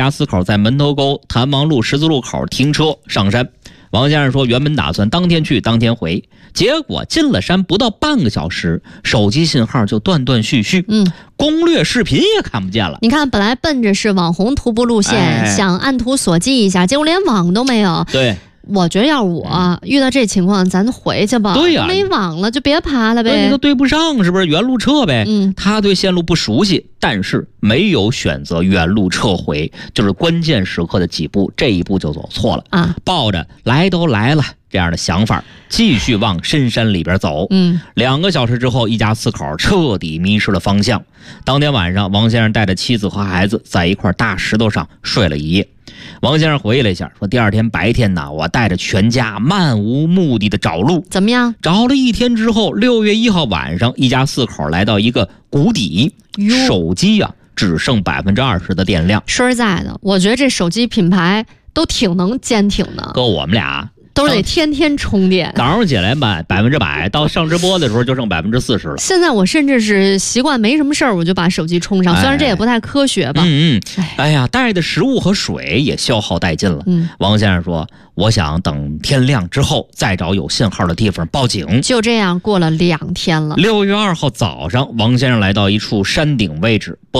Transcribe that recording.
家4口在门头沟谭王路十字路口停车上山。王先生说原本打算当天去当天回，结果进了山不到半个小时，手机信号就断断续续，攻略视频也看不见了。 你看本来奔着是网红徒步路线，想按图索骥一下，结果连网都没有。 对， 我觉得要是我遇到这情况，咱回去吧。 对呀， 没网了就别爬了呗。 你都对不上，是不是？原路撤呗。他对线路不熟悉，但是没有选择原路撤回，就是关键时刻的几步，这一步就走错了啊！抱着来都来了这样的想法，继续往深山里边走。2个小时之后，一家4口彻底迷失了方向。当天晚上，王先生带着妻子和孩子在一块大石头上睡了一夜。王先生回忆了一下，说第二天白天呢，我带着全家漫无目的的找路。 怎么样？ 找了一天之后，6月1号晚上，一家4口来到一个谷底，手机啊只剩20%的电量。 说实在的，我觉得这手机品牌都挺能坚挺的。 搁我们俩都得天天充电， 早上起来吧100%，到上直播的时候就剩40%了。 现在我甚至是习惯没什么事儿我就把手机充上，虽然这也不太科学吧。 哎呀，带的食物和水也消耗殆尽了。王先生说，我想等天亮之后再找有信号的地方报警。 就这样过了2天了。 6月2号早上，王先生来到一处山顶位置。